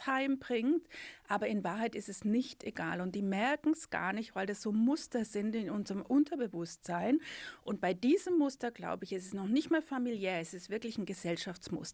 Geld heimbringt, aber in Wahrheit ist es nicht egal und die merken es gar nicht, weil das so Muster sind in unserem Unterbewusstsein und bei diesem Muster, glaube ich, ist es noch nicht mal familiär, es ist wirklich ein Gesellschaftsmuster.